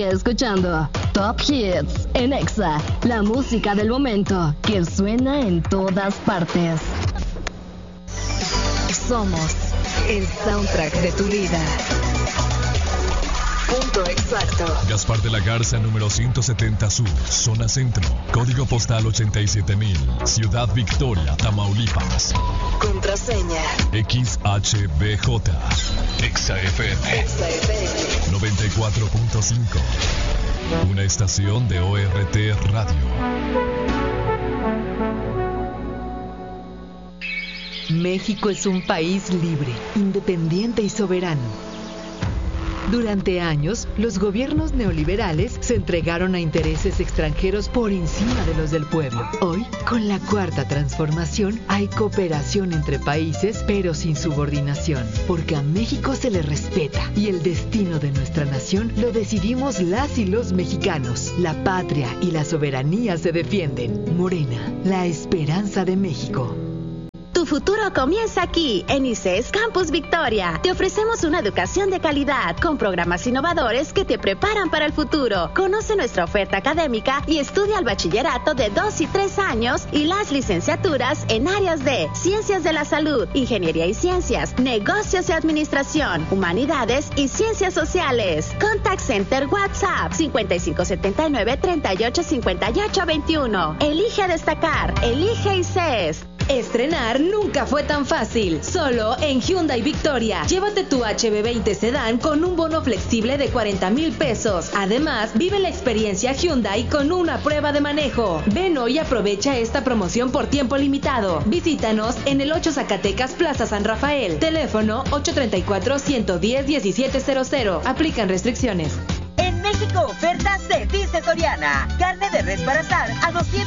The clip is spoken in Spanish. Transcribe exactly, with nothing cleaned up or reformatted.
Sigue escuchando Top Hits en Exa, la música del momento que suena en todas partes. Somos el soundtrack de tu vida. Punto exacto. Gaspar de la Garza, número ciento setenta Sur, zona centro. Código postal ochenta y siete mil. Ciudad Victoria, Tamaulipas. Contraseña X H B J. Exa F M. Exa F M noventa y cuatro punto cinco. Una estación de O R T Radio. México es un país libre, independiente y soberano. Durante años, los gobiernos neoliberales se entregaron a intereses extranjeros por encima de los del pueblo. Hoy, con la cuarta transformación, hay cooperación entre países, pero sin subordinación, porque a México se le respeta y el destino de nuestra nación lo decidimos las y los mexicanos. La patria y la soberanía se defienden. Morena, la esperanza de México. Tu futuro comienza aquí, en I C E S Campus Victoria. Te ofrecemos una educación de calidad, con programas innovadores que te preparan para el futuro. Conoce nuestra oferta académica y estudia el bachillerato de dos y tres años y las licenciaturas en áreas de Ciencias de la Salud, Ingeniería y Ciencias, Negocios y Administración, Humanidades y Ciencias Sociales. Contact Center WhatsApp cincuenta y cinco setenta y nueve treinta y ocho cincuenta y ocho veintiuno. Elige destacar, elige I C E S. Estrenar nunca fue tan fácil, solo en Hyundai Victoria. Llévate tu H B veinte Sedán con un bono flexible de cuarenta mil pesos. Además, vive la experiencia Hyundai con una prueba de manejo. Ven hoy y aprovecha esta promoción por tiempo limitado. Visítanos en el ocho Zacatecas Plaza San Rafael. Teléfono ocho tres cuatro, uno uno cero, uno siete cero cero. Aplican restricciones. En México, ofertas de Dice Soriana. Carne de res para asar a doscientos